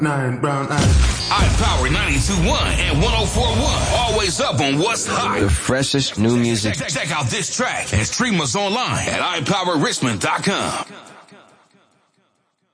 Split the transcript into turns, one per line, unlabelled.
Nine brown eyes.
iPower 92.1 and 104.1. Always up on what's hot.
The freshest new music.
Check out this track and stream us online at iPowerRichmond.com.